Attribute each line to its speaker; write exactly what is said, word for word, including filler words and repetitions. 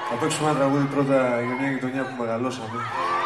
Speaker 1: Θα παίξουμε ένα τραγούδι πρώτα για μια γειτονιά που μεγαλώσαμε.